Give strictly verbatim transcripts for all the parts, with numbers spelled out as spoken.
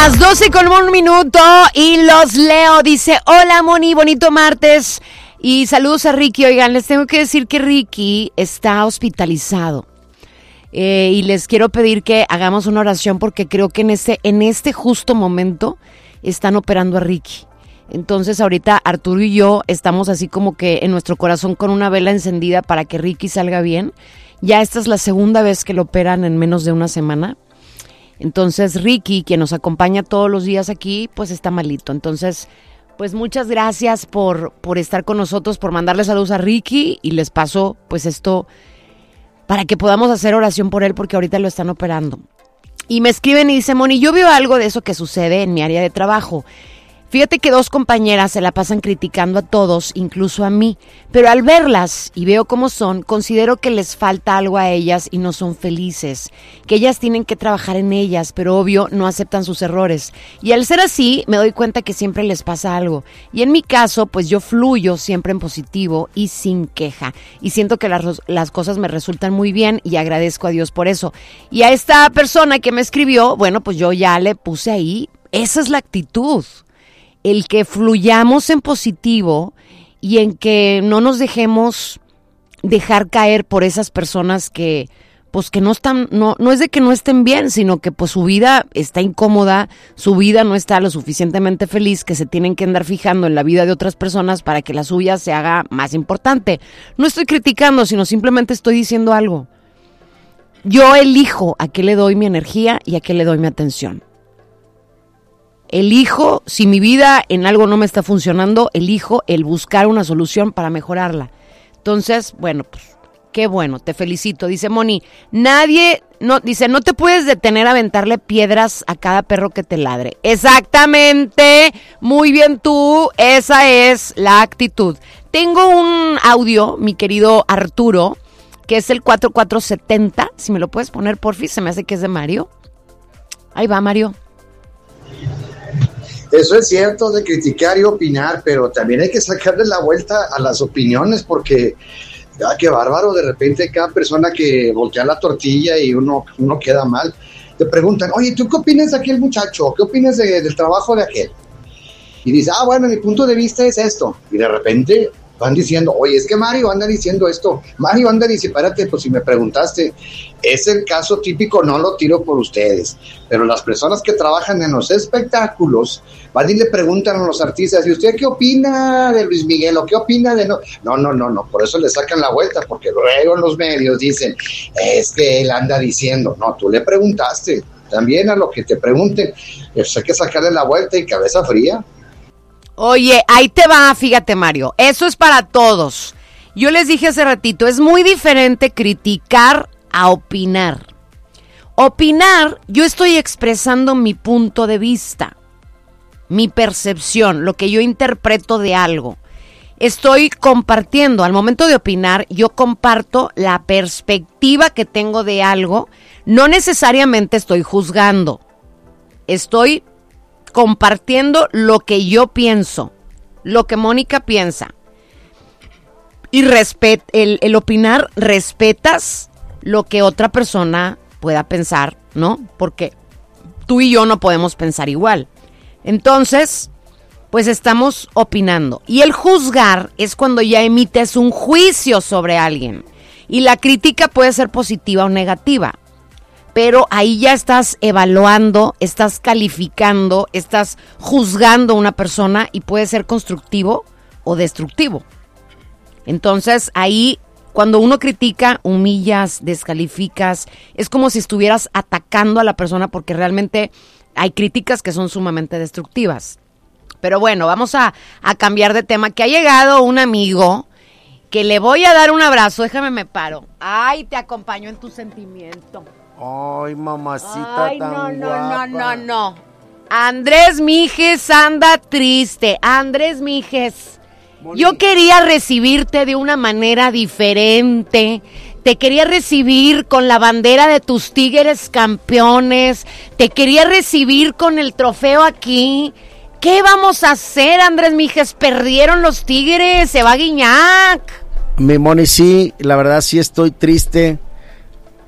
Las doce con un minuto y los leo. Dice, hola Moni, bonito martes. Y saludos a Ricky. Oigan, les tengo que decir que Ricky está hospitalizado. Eh, y les quiero pedir que hagamos una oración porque creo que en este, en este justo momento están operando a Ricky. Entonces ahorita Arturo y yo estamos así como que en nuestro corazón con una vela encendida para que Ricky salga bien. Ya esta es la segunda vez que lo operan en menos de una semana. Entonces Ricky, quien nos acompaña todos los días aquí, pues está malito. Entonces, pues muchas gracias por, por estar con nosotros, por mandarle saludos a Ricky y les paso pues esto para que podamos hacer oración por él porque ahorita lo están operando. Y me escriben y dicen, Moni, yo veo algo de eso que sucede en mi área de trabajo. Fíjate que dos compañeras se la pasan criticando a todos, incluso a mí, pero al verlas y veo cómo son, considero que les falta algo a ellas y no son felices, que ellas tienen que trabajar en ellas, pero obvio no aceptan sus errores. Y al ser así, me doy cuenta que siempre les pasa algo. Y en mi caso, pues yo fluyo siempre en positivo y sin queja. Y siento que las, las cosas me resultan muy bien y agradezco a Dios por eso. Y a esta persona que me escribió, bueno, pues yo ya le puse ahí, esa es la actitud. El que fluyamos en positivo y en que no nos dejemos dejar caer por esas personas que, pues que no están, no, no es de que no estén bien, sino que pues su vida está incómoda, su vida no está lo suficientemente feliz, que se tienen que andar fijando en la vida de otras personas para que la suya se haga más importante. No estoy criticando, sino simplemente estoy diciendo algo. Yo elijo a qué le doy mi energía y a qué le doy mi atención. Elijo, si mi vida en algo no me está funcionando, elijo el buscar una solución para mejorarla. Entonces, bueno, pues, qué bueno, te felicito. Dice Moni, nadie, no, dice, no te puedes detener a aventarle piedras a cada perro que te ladre. Exactamente, muy bien tú, esa es la actitud. Tengo un audio, mi querido Arturo, que es el cuatro cuatro siete cero, si me lo puedes poner, porfis, se me hace que es de Mario. Ahí va, Mario. Eso es cierto de criticar y opinar, pero también hay que sacarle la vuelta a las opiniones porque, ah, qué bárbaro, de repente cada persona que voltea la tortilla y uno, uno queda mal, te preguntan, oye, ¿tú qué opinas de aquel muchacho? ¿Qué opinas de, del trabajo de aquel? Y dices, ah, bueno, mi punto de vista es esto. Y de repente van diciendo, oye, es que Mario anda diciendo esto. Mario anda diciendo, espérate, pues si me preguntaste, es el caso típico, no lo tiro por ustedes. Pero las personas que trabajan en los espectáculos van y le preguntan a los artistas, ¿y usted qué opina de Luis Miguel o qué opina de no? No, no, no, no, por eso le sacan la vuelta, porque luego en los medios dicen, es que él anda diciendo, no, tú le preguntaste, también a lo que te pregunten, pues hay que sacarle la vuelta y cabeza fría. Oye, ahí te va, fíjate Mario, eso es para todos. Yo les dije hace ratito, es muy diferente criticar a opinar. Opinar, yo estoy expresando mi punto de vista, mi percepción, lo que yo interpreto de algo. Estoy compartiendo, al momento de opinar, yo comparto la perspectiva que tengo de algo. No necesariamente estoy juzgando, estoy compartiendo lo que yo pienso, lo que Mónica piensa. Y respet, el, el opinar, respetas lo que otra persona pueda pensar, ¿no? Porque tú y yo no podemos pensar igual. Entonces, pues estamos opinando. Y el juzgar es cuando ya emites un juicio sobre alguien. Y la crítica puede ser positiva o negativa. Pero ahí ya estás evaluando, estás calificando, estás juzgando a una persona y puede ser constructivo o destructivo. Entonces ahí, cuando uno critica, humillas, descalificas, es como si estuvieras atacando a la persona porque realmente hay críticas que son sumamente destructivas. Pero bueno, vamos a, a cambiar de tema, que ha llegado un amigo que le voy a dar un abrazo, déjame me paro. Ay, te acompaño en tu sentimiento. Ay, mamacita Ay, tan no, no, guapa. no, no, no. Andrés Mijes anda triste. Andrés Mijes, Moni, yo quería recibirte de una manera diferente. Te quería recibir con la bandera de tus Tigres campeones. Te quería recibir con el trofeo aquí. ¿Qué vamos a hacer, Andrés Mijes? Perdieron los Tigres, se va Guiñac. Mi Moni, sí, la verdad sí estoy triste.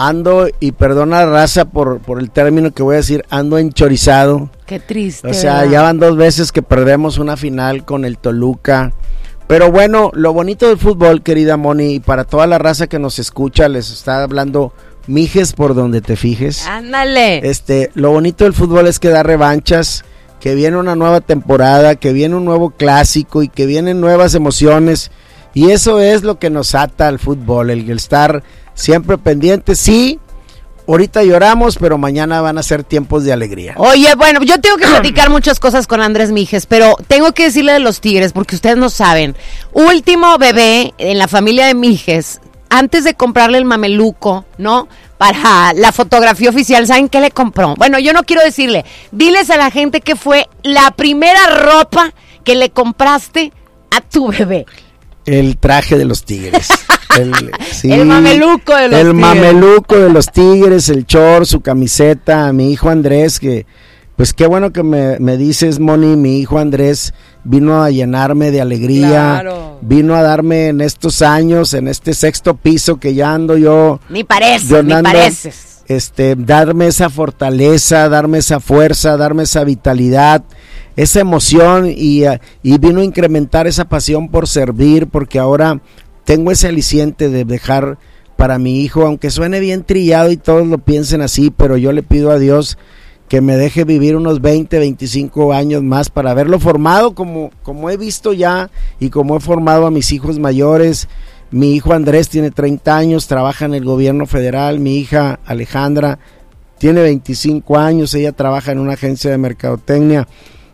ando, y perdona raza por, por el término que voy a decir, ando enchorizado. Qué triste. O sea, ¿verdad? ya van dos veces que perdemos una final con el Toluca. Pero bueno, lo bonito del fútbol, querida Moni, y para toda la raza que nos escucha, les está hablando Mijes por donde te fijes. Ándale. Este, lo bonito del fútbol es que da revanchas, que viene una nueva temporada, que viene un nuevo clásico y que vienen nuevas emociones. Y eso es lo que nos ata al fútbol, el, el estar siempre pendientes. Sí, ahorita lloramos, pero mañana van a ser tiempos de alegría. Oye, bueno, yo tengo que platicar muchas cosas con Andrés Mijes, pero tengo que decirle de los Tigres, porque ustedes no saben. Último bebé en la familia de Mijes, antes de comprarle el mameluco, ¿no? Para la fotografía oficial, ¿saben qué le compró? Bueno, yo no quiero decirle. Diles a la gente que fue la primera ropa que le compraste a tu bebé. El traje de los Tigres. El, sí, el mameluco de los el Tigres. El mameluco de los Tigres, el short, su camiseta, mi hijo Andrés, que pues qué bueno que me, me dices, Moni, mi hijo Andrés vino a llenarme de alegría, claro. Vino a darme en estos años, en este sexto piso que ya ando yo. Ni pareces, yo ni ando, pareces. Este, darme esa fortaleza, darme esa fuerza, darme esa vitalidad, esa emoción y, y vino a incrementar esa pasión por servir, porque ahora tengo ese aliciente de dejar para mi hijo, aunque suene bien trillado y todos lo piensen así, pero yo le pido a Dios que me deje vivir unos veinte, veinticinco años más para haberlo formado como, como he visto ya y como he formado a mis hijos mayores. Mi hijo Andrés tiene treinta años, trabaja en el gobierno federal, mi hija Alejandra tiene veinticinco años, ella trabaja en una agencia de mercadotecnia.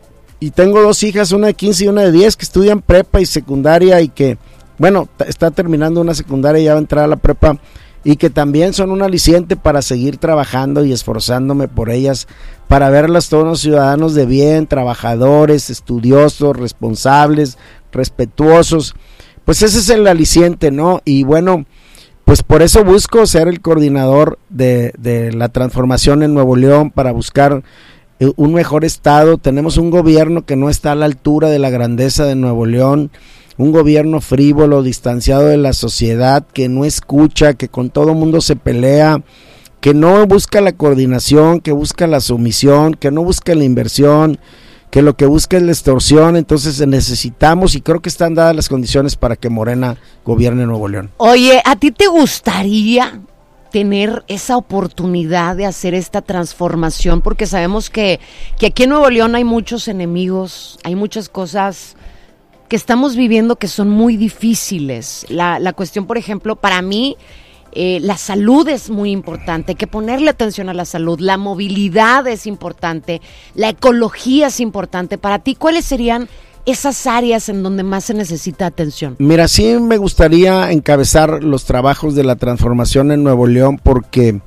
Y tengo dos hijas, una de quince y una de diez, que estudian prepa y secundaria y que, bueno, t- está terminando una secundaria y ya va a entrar a la prepa, y que también son un aliciente para seguir trabajando y esforzándome por ellas, para verlas todos los ciudadanos de bien, trabajadores, estudiosos, responsables, respetuosos. Pues ese es el aliciente, ¿no? Y bueno, pues por eso busco ser el coordinador de, de la transformación en Nuevo León, para buscar un mejor estado. Tenemos un gobierno que no está a la altura de la grandeza de Nuevo León, un gobierno frívolo, distanciado de la sociedad, que no escucha, que con todo mundo se pelea, que no busca la coordinación, que busca la sumisión, que no busca la inversión, que lo que busca es la extorsión. Entonces necesitamos, y creo que están dadas las condiciones para que Morena gobierne Nuevo León. Oye, ¿a ti te gustaría tener esa oportunidad de hacer esta transformación? Porque sabemos que, que aquí en Nuevo León hay muchos enemigos, hay muchas cosas que estamos viviendo que son muy difíciles. La, la cuestión, por ejemplo, para mí, eh, la salud es muy importante, hay que ponerle atención a la salud, la movilidad es importante, la ecología es importante. Para ti, ¿cuáles serían esas áreas en donde más se necesita atención? Mira, sí me gustaría encabezar los trabajos de la transformación en Nuevo León, porque,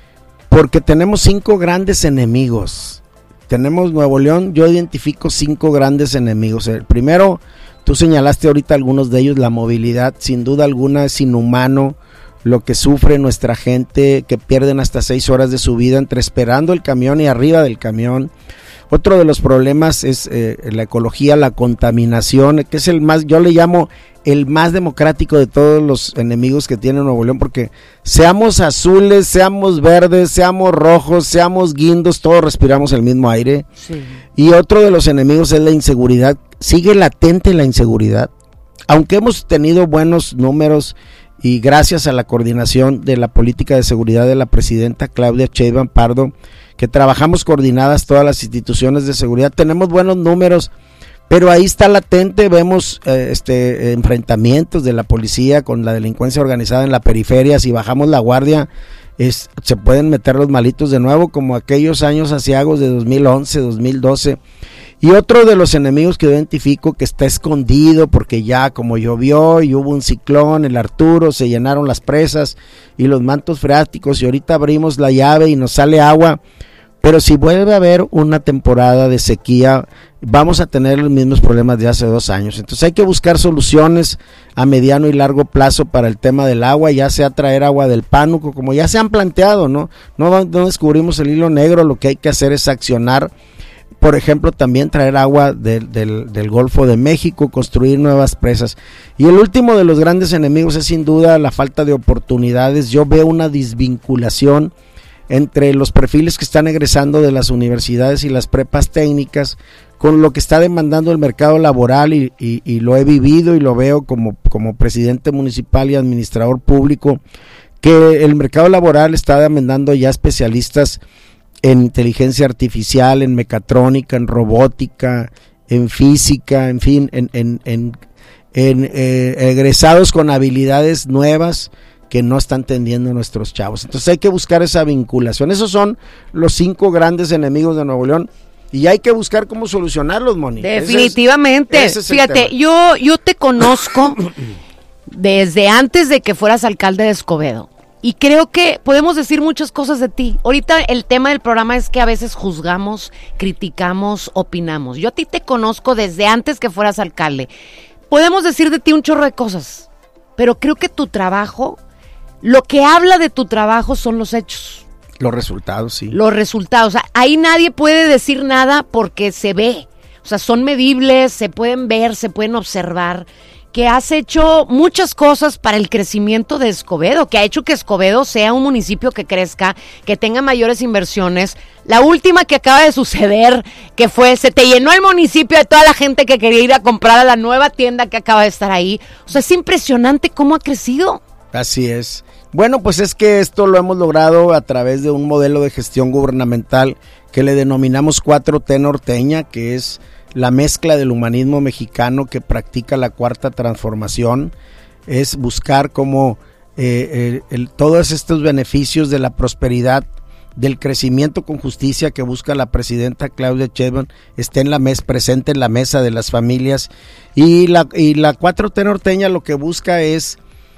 porque tenemos cinco grandes enemigos. Tenemos Nuevo León, yo identifico cinco grandes enemigos. El primero, tú señalaste ahorita algunos de ellos, la movilidad. Sin duda alguna es inhumano lo que sufre nuestra gente, que pierden hasta seis horas de su vida entre esperando el camión y arriba del camión. Otro de los problemas es eh, la ecología, la contaminación, que es el más, yo le llamo el más democrático de todos los enemigos que tiene Nuevo León, porque seamos azules, seamos verdes, seamos rojos, seamos guindos, todos respiramos el mismo aire. Sí. Y otro de los enemigos es la inseguridad. Sigue latente la inseguridad, aunque hemos tenido buenos números y gracias a la coordinación de la política de seguridad de la presidenta Claudia Sheinbaum Pardo, que trabajamos coordinadas todas las instituciones de seguridad, tenemos buenos números, pero ahí está latente. Vemos eh, este enfrentamientos de la policía con la delincuencia organizada en la periferia. Si bajamos la guardia, es, se pueden meter los malitos de nuevo, como aquellos años aciagos de dos mil once, dos mil doce. Y otro de los enemigos que yo identifico, que está escondido porque ya como llovió y hubo un ciclón, el Arturo, se llenaron las presas y los mantos freáticos, y ahorita abrimos la llave y nos sale agua, pero si vuelve a haber una temporada de sequía, vamos a tener los mismos problemas de hace dos años. Entonces hay que buscar soluciones a mediano y largo plazo para el tema del agua, ya sea traer agua del Pánuco, como ya se han planteado, ¿no? No, no descubrimos el hilo negro, lo que hay que hacer es accionar. por ejemplo, también traer agua del, del, del Golfo de México, construir nuevas presas. Y el último de los grandes enemigos es sin duda la falta de oportunidades. Yo veo una desvinculación entre los perfiles que están egresando de las universidades y las prepas técnicas con lo que está demandando el mercado laboral, y, y, y lo he vivido y lo veo como, como presidente municipal y administrador público, que el mercado laboral está demandando ya especialistas en inteligencia artificial, en mecatrónica, en robótica, en física, en fin, en, en, en, en eh, egresados con habilidades nuevas que no están teniendo nuestros chavos. Entonces hay que buscar esa vinculación. Esos son los cinco grandes enemigos de Nuevo León y hay que buscar cómo solucionarlos, Moni. Definitivamente. Ese es, ese es Fíjate, yo, yo te conozco desde antes de que fueras alcalde de Escobedo. Y creo que podemos decir muchas cosas de ti. Ahorita el tema del programa es que a veces juzgamos, criticamos, opinamos. Yo a ti te conozco desde antes que fueras alcalde. Podemos decir de ti un chorro de cosas, pero creo que tu trabajo, lo que habla de tu trabajo son los hechos. Los resultados, sí. Los resultados. O sea, ahí nadie puede decir nada porque se ve. O sea, son medibles, se pueden ver, se pueden observar. Que has hecho muchas cosas para el crecimiento de Escobedo, que ha hecho que Escobedo sea un municipio que crezca, que tenga mayores inversiones. La última que acaba de suceder, que fue, se te llenó el municipio de toda la gente que quería ir a comprar a la nueva tienda que acaba de estar ahí. O sea, es impresionante cómo ha crecido. Así es. Bueno, pues es que esto lo hemos logrado a través de un modelo de gestión gubernamental que le denominamos cuatro T norteña, que es la mezcla del humanismo mexicano que practica la cuarta transformación. Es buscar cómo eh, el, el, todos estos beneficios de la prosperidad, del crecimiento con justicia que busca la presidenta Claudia Sheinbaum esté en la mesa, presente en la mesa de las familias. Y la, y la cuatro T norteña lo que busca es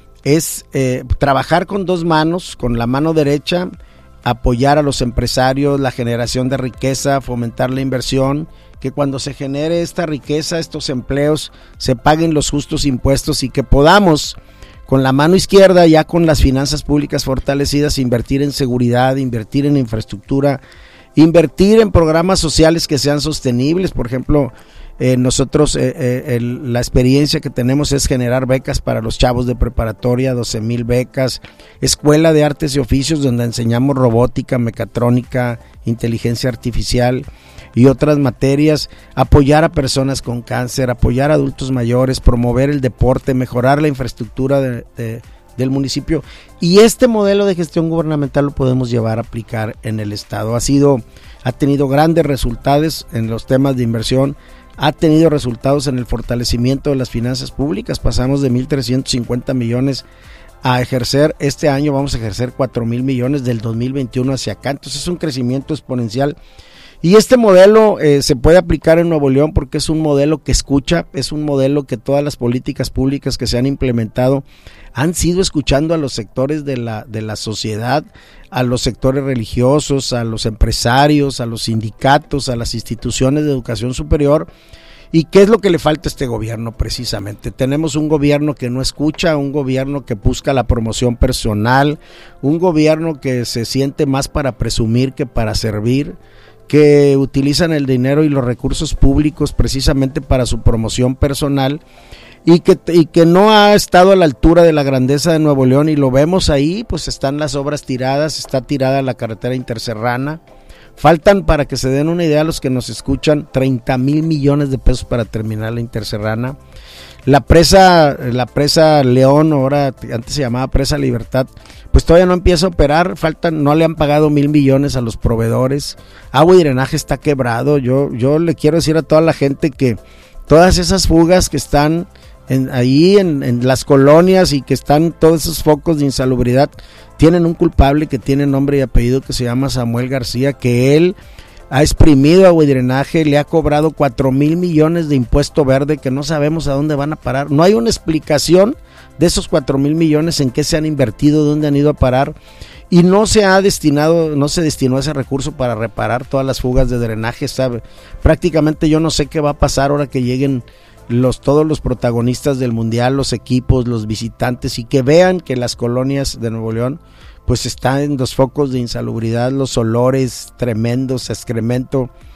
es eh, trabajar con dos manos, con la mano derecha, apoyar a los empresarios, la generación de riqueza, fomentar la inversión, que cuando se genere esta riqueza, estos empleos, se paguen los justos impuestos y que podamos, con la mano izquierda, ya con las finanzas públicas fortalecidas, invertir en seguridad, invertir en infraestructura, invertir en programas sociales que sean sostenibles. Por ejemplo, Eh, nosotros eh, eh, el, la experiencia que tenemos es generar becas para los chavos de preparatoria, doce mil becas, escuela de artes y oficios donde enseñamos robótica, mecatrónica, inteligencia artificial y otras materias, apoyar a personas con cáncer, apoyar a adultos mayores, promover el deporte, mejorar la infraestructura de, de, del municipio. Y este modelo de gestión gubernamental lo podemos llevar a aplicar en el estado. Ha sido, ha tenido grandes resultados en los temas de inversión, ha tenido resultados en el fortalecimiento de las finanzas públicas. Pasamos de mil trescientos cincuenta millones a ejercer, este año vamos a ejercer cuatro mil millones del dos mil veintiuno hacia acá. Entonces es un crecimiento exponencial y este modelo eh, se puede aplicar en Nuevo León porque es un modelo que escucha, es un modelo que todas las políticas públicas que se han implementado han sido escuchando a los sectores de la, de la sociedad, a los sectores religiosos, a los empresarios, a los sindicatos, a las instituciones de educación superior. ¿Y qué es lo que le falta a este gobierno precisamente? Tenemos un gobierno que no escucha, un gobierno que busca la promoción personal, un gobierno que se siente más para presumir que para servir, que utilizan el dinero y los recursos públicos precisamente para su promoción personal y que, y que no ha estado a la altura de la grandeza de Nuevo León, y lo vemos ahí, pues están las obras tiradas, está tirada la carretera interserrana. Faltan, para que se den una idea a los que nos escuchan, treinta mil millones de pesos para terminar la interserrana. La presa, la presa León, ahora antes se llamaba Presa Libertad, pues todavía no empieza a operar, faltan, no le han pagado mil millones a los proveedores. Agua y drenaje está quebrado. Yo, yo le quiero decir a toda la gente que todas esas fugas que están en, ahí en, en las colonias y que están todos esos focos de insalubridad, tienen un culpable que tiene nombre y apellido, que se llama Samuel García, que él ha exprimido agua y drenaje, le ha cobrado cuatro mil millones de impuesto verde que no sabemos a dónde van a parar. No hay una explicación de esos cuatro mil millones en qué se han invertido, dónde han ido a parar, y no se ha destinado, no se destinó ese recurso para reparar todas las fugas de drenaje. ¿Sabe? Prácticamente yo no sé qué va a pasar ahora que lleguen los todos los protagonistas del mundial, los equipos, los visitantes, y que vean que las colonias de Nuevo León pues están en los focos de insalubridad, los olores tremendos, excremento,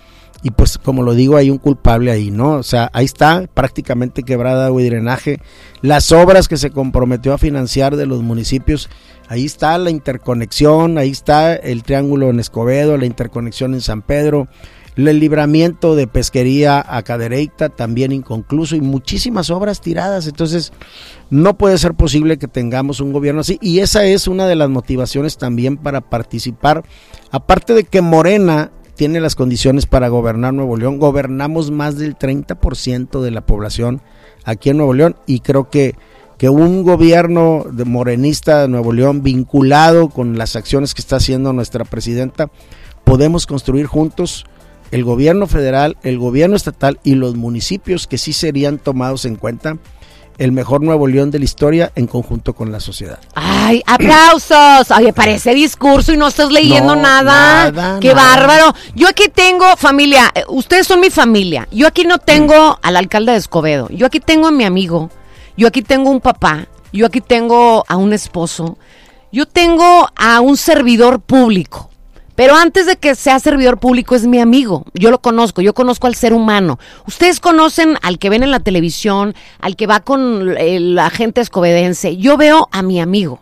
y pues como lo digo, hay un culpable ahí, ¿no? O sea, ahí está prácticamente quebrada agua y drenaje, las obras que se comprometió a financiar de los municipios, ahí está la interconexión, ahí está el triángulo en Escobedo, la interconexión en San Pedro, el libramiento de Pesquería a Cadereyta también inconcluso y muchísimas obras tiradas. Entonces no puede ser posible que tengamos un gobierno así, y esa es una de las motivaciones también para participar, aparte de que Morena tiene las condiciones para gobernar Nuevo León. Gobernamos más del treinta por ciento de la población aquí en Nuevo León, y creo que que un gobierno de morenista de Nuevo León vinculado con las acciones que está haciendo nuestra presidenta, podemos construir juntos el gobierno federal, el gobierno estatal y los municipios que sí serían tomados en cuenta, el mejor Nuevo León de la historia en conjunto con la sociedad. ¡Ay, aplausos! Oye, parece discurso y no estás leyendo no, nada. nada. ¡Qué nada. bárbaro! Yo aquí tengo familia, ustedes son mi familia. Yo aquí no tengo al alcalde de Escobedo. Yo aquí tengo a mi amigo. Yo aquí tengo un papá. Yo aquí tengo a un esposo. Yo tengo a un servidor público. Pero antes de que sea servidor público es mi amigo, yo lo conozco, yo conozco al ser humano. Ustedes conocen al que ven en la televisión, al que va con la gente escobedense. Yo veo a mi amigo,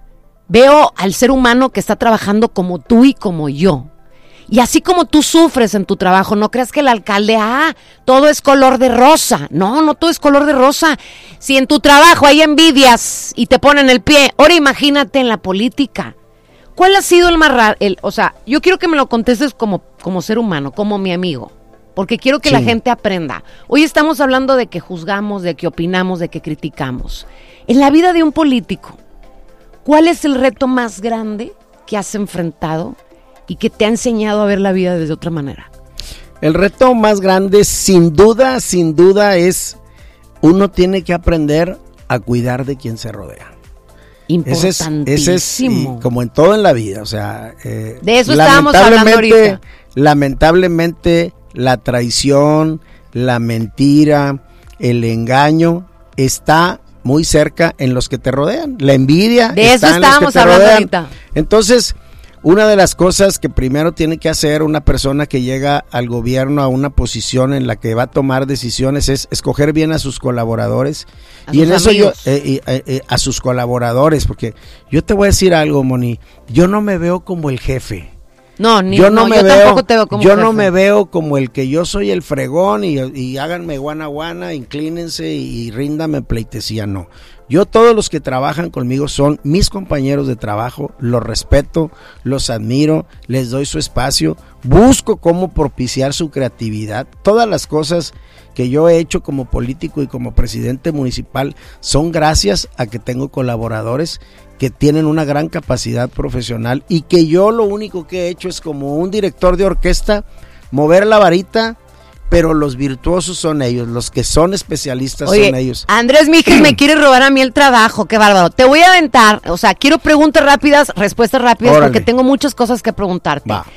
veo al ser humano que está trabajando como tú y como yo. Y así como tú sufres en tu trabajo, no creas que el alcalde, ah, todo es color de rosa. No, no todo es color de rosa. Si en tu trabajo hay envidias y te ponen el pie, ahora imagínate en la política. ¿Cuál ha sido el más raro? El, o sea, yo quiero que me lo contestes como, como ser humano, como mi amigo, porque quiero que sí. La gente aprenda. Hoy estamos hablando de que juzgamos, de que opinamos, de que criticamos. En la vida de un político, ¿cuál es el reto más grande que has enfrentado y que te ha enseñado a ver la vida de otra manera? El reto más grande, sin duda, sin duda, es uno tiene que aprender a cuidar de quien se rodea. Importantísimo. Ese es, ese es como en todo en la vida, o sea, eh, de eso estábamos hablando ahorita. Lamentablemente la traición, la mentira, el engaño está muy cerca en los que te rodean. La envidia de está eso en los estábamos que te hablando rodean. ahorita. Entonces, una de las cosas que primero tiene que hacer una persona que llega al gobierno a una posición en la que va a tomar decisiones es escoger bien a sus colaboradores. A y en eso yo, amigos. eh, eh, eh, a sus colaboradores, porque yo te voy a decir algo, Moni, yo no me veo como el jefe. No, ni yo no, no, me yo veo, tampoco te veo como yo jefe. no me veo como el que yo soy el fregón y, y háganme guana guana, inclínense y, y ríndame pleitesía, no. Yo todos los que trabajan conmigo son mis compañeros de trabajo, los respeto, los admiro, les doy su espacio, busco cómo propiciar su creatividad. Todas las cosas que yo he hecho como político y como presidente municipal son gracias a que tengo colaboradores que tienen una gran capacidad profesional y que yo lo único que he hecho es como un director de orquesta, mover la varita, pero los virtuosos son ellos, los que son especialistas. Oye, son ellos. Andrés Mijes me quiere robar a mí el trabajo, qué bárbaro. Te voy a aventar, o sea, quiero preguntas rápidas, respuestas rápidas, Órale. Porque tengo muchas cosas que preguntarte. Va.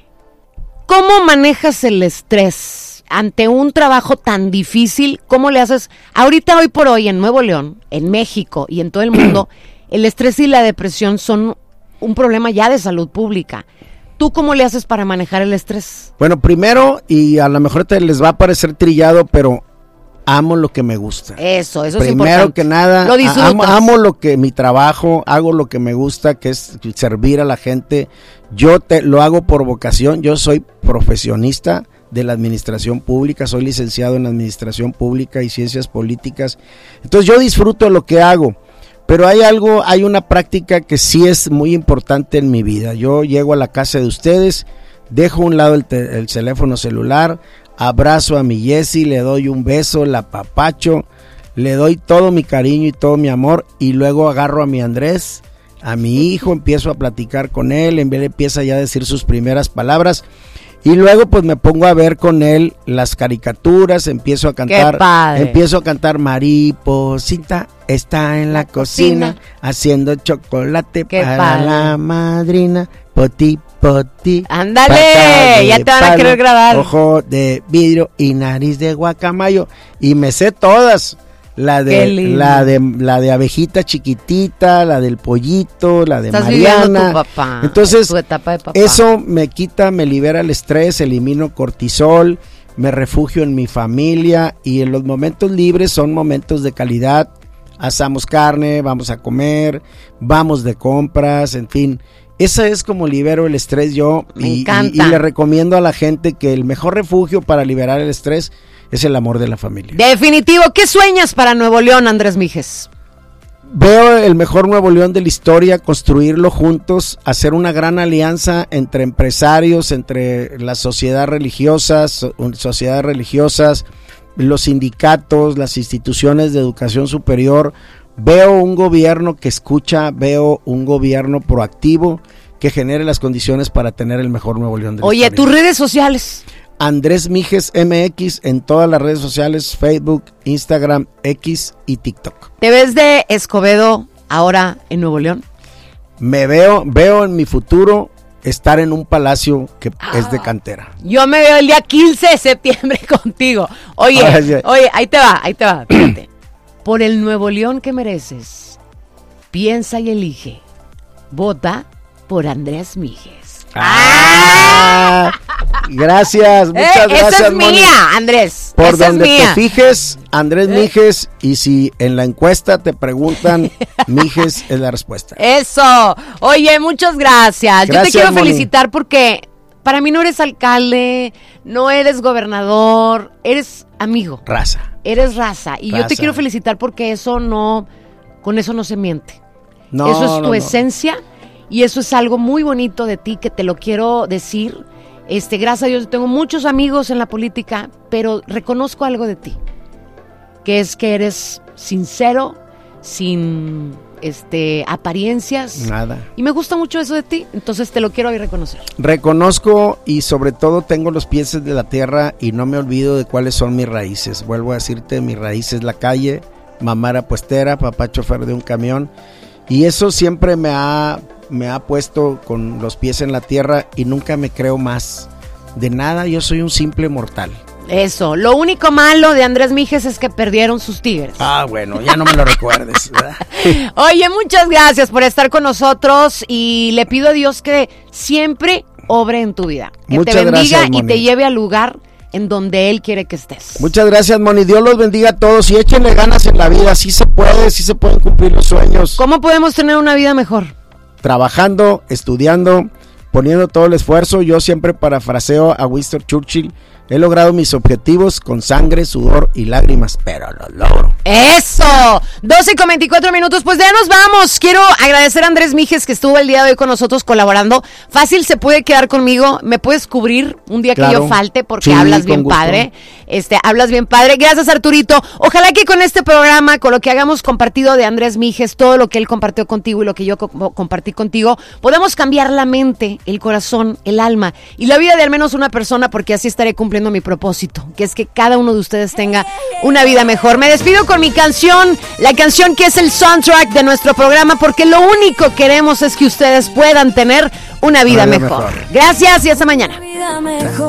¿Cómo manejas el estrés ante un trabajo tan difícil? ¿Cómo le haces? Ahorita, hoy por hoy, en Nuevo León, en México y en todo el mundo, el estrés y la depresión son un problema ya de salud pública. ¿Tú cómo le haces para manejar el estrés? Bueno, primero, y a lo mejor te les va a parecer trillado, pero amo lo que me gusta. Eso, eso Primero es importante. Primero que nada, lo disfrutas. amo, amo lo que mi trabajo, hago lo que me gusta, que es servir a la gente. Yo te lo hago por vocación, yo soy profesionista de la administración pública, soy licenciado en administración pública y ciencias políticas. Entonces yo disfruto lo que hago. Pero hay algo, hay una práctica que sí es muy importante en mi vida. Yo llego a la casa de ustedes, dejo a un lado el, te, el teléfono celular, abrazo a mi Jessie, le doy un beso, la apapacho, le doy todo mi cariño y todo mi amor y luego agarro a mi Andrés, a mi hijo, empiezo a platicar con él, él empieza ya a decir sus primeras palabras. Y luego pues me pongo a ver con él las caricaturas, empiezo a cantar, empiezo a cantar Mariposita está en la cocina, cocina haciendo chocolate Qué para padre. La madrina, poti poti. Ándale, ya te van palo, a querer grabar. Ojo de vidrio y nariz de guacamayo y me sé todas. la de la de la de abejita chiquitita, la del pollito, la de Estás Mariana. Tu papá, Entonces, tu etapa de papá. Eso me quita, me libera el estrés, elimino cortisol, me refugio en mi familia y en los momentos libres son momentos de calidad. Asamos carne, vamos a comer, vamos de compras, en fin. Esa es como libero el estrés yo. Me y, encanta. Y, y le recomiendo a la gente que el mejor refugio para liberar el estrés es el amor de la familia. Definitivo. ¿Qué sueñas para Nuevo León, Andrés Mijes? Veo el mejor Nuevo León de la historia, construirlo juntos, hacer una gran alianza entre empresarios, entre las sociedades religiosas, sociedades religiosas, los sindicatos, las instituciones de educación superior. Veo un gobierno que escucha, veo un gobierno proactivo que genere las condiciones para tener el mejor Nuevo León de la Oye, historia. tus redes sociales. Andrés Mijes M X en todas las redes sociales, Facebook, Instagram, X y TikTok. ¿Te ves de Escobedo ahora en Nuevo León? Me veo, veo en mi futuro estar en un palacio que ah, es de cantera. Yo me veo el día quince de septiembre contigo. Oye, oye, oye, ahí te va, ahí te va, fíjate. Por el Nuevo León que mereces, piensa y elige. Vota por Andrés Mijes. Ah, gracias, muchas eh, gracias. Esa es Moni. mía, Andrés. Por esa donde es mía. te fijes, Andrés ¿Eh? Mijes, y si en la encuesta te preguntan, Mijes es la respuesta. Eso. Oye, muchas gracias. Gracias, Yo te quiero Moni. felicitar porque para mí no eres alcalde, no eres gobernador, eres amigo. Raza. Eres raza. Y raza. yo te quiero felicitar porque eso no, con eso no se miente. No, eso es tu no, esencia y eso es algo muy bonito de ti que te lo quiero decir. Este, gracias a Dios tengo muchos amigos en la política, pero reconozco algo de ti, que es que eres sincero, sin este apariencias. Nada. Y me gusta mucho eso de ti, entonces te lo quiero hoy reconocer. Reconozco y sobre todo tengo los pies de la tierra y no me olvido de cuáles son mis raíces. Vuelvo a decirte, mis raíces la calle, mamá era puestera, papá chofer de un camión y eso siempre me ha, me ha puesto con los pies en la tierra y nunca me creo más de nada, yo soy un simple mortal. Eso, lo único malo de Andrés Mijes es que perdieron sus Tigres. Ah, bueno, ya no me lo recuerdes, ¿verdad? Oye, muchas gracias por estar con nosotros y le pido a Dios que siempre obre en tu vida, que Muchas te bendiga gracias, y Moni. te lleve al lugar en donde Él quiere que estés. Muchas gracias, Moni, Dios los bendiga a todos y échenle ganas en la vida, sí se puede, sí se pueden cumplir los sueños. ¿Cómo podemos tener una vida mejor? Trabajando, estudiando, poniendo todo el esfuerzo. Yo siempre parafraseo a Winston Churchill. He logrado mis objetivos con sangre, sudor y lágrimas, pero lo logro. ¡Eso! doce con veinticuatro minutos, pues ya nos vamos. Quiero agradecer a Andrés Mijes que estuvo el día de hoy con nosotros colaborando. Fácil se puede quedar conmigo, me puedes cubrir un día Claro. que yo falte porque Sí, hablas con bien gusto. padre. Este, hablas bien padre. Gracias, Arturito. Ojalá que con este programa, con lo que hagamos compartido de Andrés Mijes, todo lo que él compartió contigo y lo que yo co- compartí contigo, podamos cambiar la mente, el corazón, el alma y la vida de al menos una persona, porque así estaré cumpliendo mi propósito, que es que cada uno de ustedes tenga una vida mejor. Me despido con mi canción, la canción que es el soundtrack de nuestro programa, porque lo único que queremos es que ustedes puedan tener una vida, Una vida mejor. mejor. Gracias y hasta mañana.